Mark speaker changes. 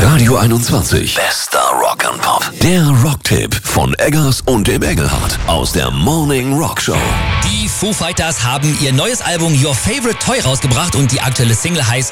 Speaker 1: Radio 21. Bester Rock'n'Pop. Der Rocktipp von Eggers und dem Engelhardt aus der Morning Rock Show.
Speaker 2: Die Foo Fighters haben ihr neues Album Your Favorite Toy rausgebracht und die aktuelle Single heißt